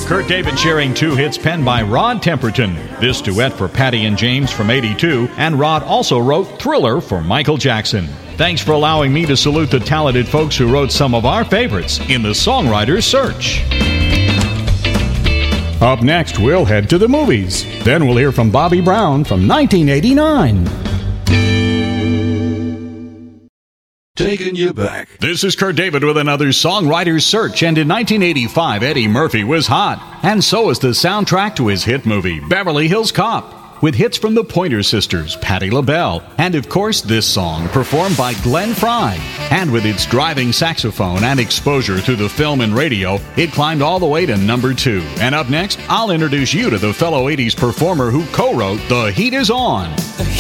Kurt David sharing two hits penned by Rod Temperton. This duet for Patty and James from '82, and Rod also wrote Thriller for Michael Jackson. Thanks for allowing me to salute the talented folks who wrote some of our favorites in the Songwriter's Search. Up next, we'll head to the movies. Then we'll hear from Bobby Brown from 1989. Taking you back. This is Kurt David with another Songwriter's Search, and in 1985, Eddie Murphy was hot, and so was the soundtrack to his hit movie, Beverly Hills Cop, with hits from the Pointer Sisters, Patti LaBelle, and of course this song, performed by Glenn Frey. And with its driving saxophone and exposure to the film and radio, it climbed all the way to number 2. And up next, I'll introduce you to the fellow 80s performer who co-wrote The Heat Is On.